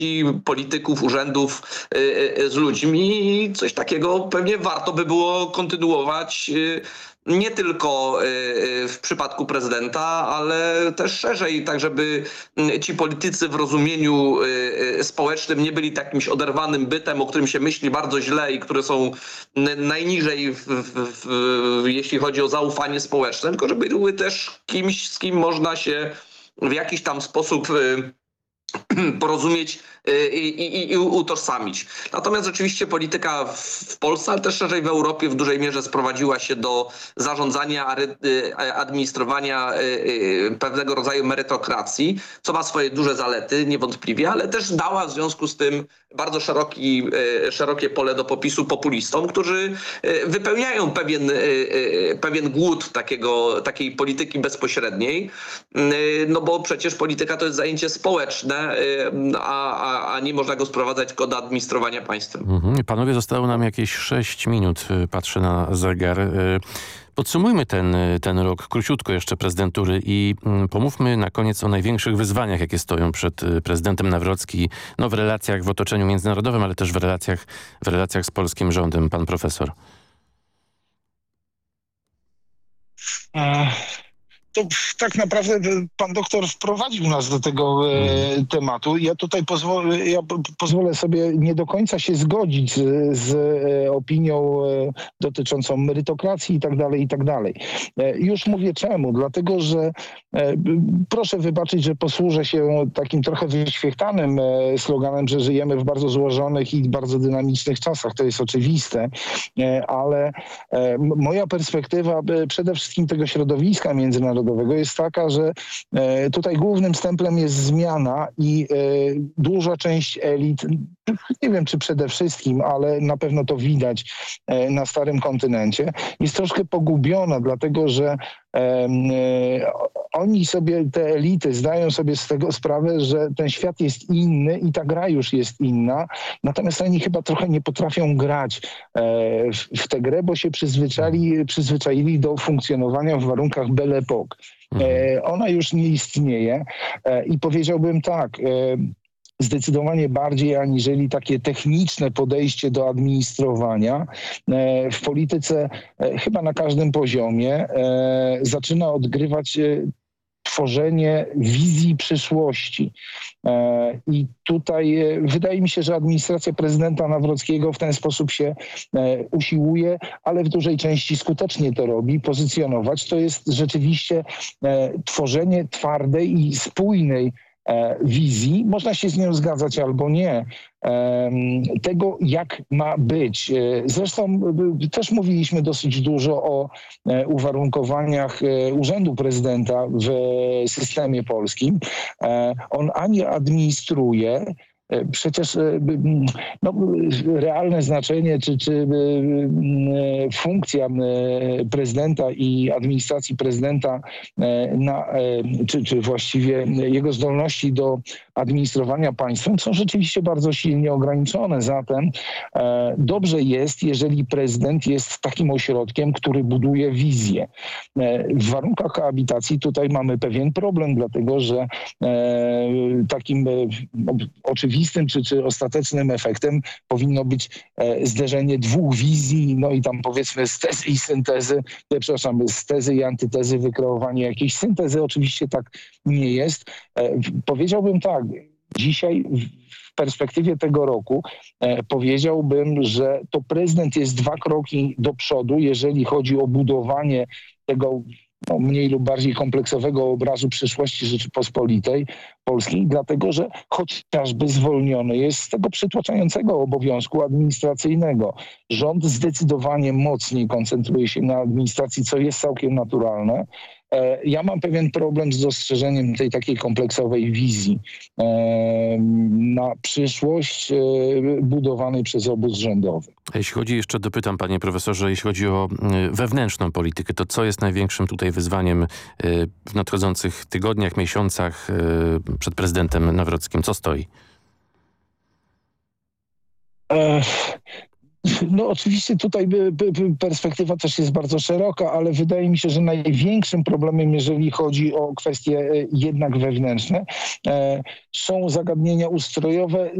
polityków, urzędów z ludźmi i coś takiego pewnie warto by było kontynuować nie tylko w przypadku prezydenta, ale też szerzej, tak żeby ci politycy w rozumieniu społecznym nie byli takimś oderwanym bytem, o którym się myśli bardzo źle i które są najniżej, jeśli chodzi o zaufanie społeczne, tylko żeby były też kimś, z kim można się w jakiś tam sposób porozumieć i utożsamić. Natomiast rzeczywiście polityka w Polsce, ale też szerzej w Europie w dużej mierze sprowadziła się do zarządzania, administrowania pewnego rodzaju merytokracji, co ma swoje duże zalety niewątpliwie, ale też dała w związku z tym bardzo szerokie pole do popisu populistom, którzy wypełniają pewien głód takiej polityki bezpośredniej, no bo przecież polityka to jest zajęcie społeczne, a nie można go sprowadzać tylko do administrowania państwem. Panowie, zostało nam jakieś 6 minut, patrzę na zegar. Podsumujmy ten rok, króciutko jeszcze prezydentury i pomówmy na koniec o największych wyzwaniach, jakie stoją przed prezydentem Nawrocki, no w relacjach w otoczeniu międzynarodowym, ale też w relacjach z polskim rządem. Pan profesor. To tak naprawdę pan doktor wprowadził nas do tego tematu. Ja tutaj pozwolę sobie nie do końca się zgodzić z opinią dotyczącą merytokracji i tak dalej. Już mówię czemu. Dlatego, że proszę wybaczyć, że posłużę się takim trochę wyświechtanym sloganem, że żyjemy w bardzo złożonych i bardzo dynamicznych czasach. To jest oczywiste, ale moja perspektywa przede wszystkim tego środowiska międzynarodowego jest taka, że tutaj głównym stemplem jest zmiana i duża część elit, nie wiem czy przede wszystkim, ale na pewno to widać na starym kontynencie, jest troszkę pogubiona, dlatego że oni sobie, te elity, zdają sobie z tego sprawę, że ten świat jest inny i ta gra już jest inna, natomiast oni chyba trochę nie potrafią grać w tę grę, bo się przyzwyczaili do funkcjonowania w warunkach Belle Époque. Ona już nie istnieje i powiedziałbym tak, zdecydowanie bardziej aniżeli takie techniczne podejście do administrowania. W polityce chyba na każdym poziomie zaczyna odgrywać tworzenie wizji przyszłości. I tutaj wydaje mi się, że administracja prezydenta Nawrockiego w ten sposób się usiłuje, ale w dużej części skutecznie to robi, pozycjonować. To jest rzeczywiście tworzenie twardej i spójnej wizji, można się z nią zgadzać albo nie, tego jak ma być. Zresztą też mówiliśmy dosyć dużo o uwarunkowaniach urzędu prezydenta w systemie polskim. On ani administruje, przecież no, realne znaczenie czy funkcja prezydenta i administracji prezydenta czy właściwie jego zdolności do administrowania państwem są rzeczywiście bardzo silnie ograniczone. Zatem dobrze jest, jeżeli prezydent jest takim ośrodkiem, który buduje wizję. W warunkach koabitacji tutaj mamy pewien problem, dlatego że takim oczywistym czy ostatecznym efektem powinno być zderzenie dwóch wizji, no i tam powiedzmy z tezy i syntezy, z tezy i antytezy wykreowanie jakiejś syntezy. Oczywiście tak nie jest. Powiedziałbym tak, dzisiaj w perspektywie tego roku powiedziałbym, że to prezydent jest 2 kroki do przodu, jeżeli chodzi o budowanie tego mniej lub bardziej kompleksowego obrazu przyszłości Rzeczypospolitej Polskiej, dlatego że chociażby zwolniony jest z tego przytłaczającego obowiązku administracyjnego. Rząd zdecydowanie mocniej koncentruje się na administracji, co jest całkiem naturalne. Ja mam pewien problem z dostrzeżeniem tej takiej kompleksowej wizji na przyszłość budowanej przez obóz rządowy. Jeśli chodzi, jeszcze dopytam panie profesorze, jeśli chodzi o wewnętrzną politykę, to co jest największym tutaj wyzwaniem w nadchodzących tygodniach, miesiącach przed prezydentem Nawrockim? Co stoi? No oczywiście tutaj perspektywa też jest bardzo szeroka, ale wydaje mi się, że największym problemem, jeżeli chodzi o kwestie jednak wewnętrzne, są zagadnienia ustrojowe